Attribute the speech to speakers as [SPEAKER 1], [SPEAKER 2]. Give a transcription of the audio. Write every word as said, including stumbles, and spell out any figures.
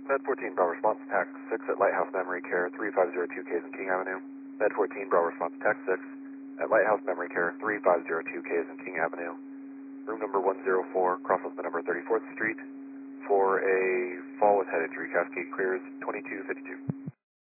[SPEAKER 1] Med fourteen, Bravo response, tax six at Lighthouse Memory Care, three five zero two K in King Avenue. Med fourteen, Bravo response, tax six at Lighthouse Memory Care, three five zero two K in King Avenue. Room number one zero four, crossover number thirty-fourth Street, for a fall with head injury. Cascade clears twenty-two fifty-two.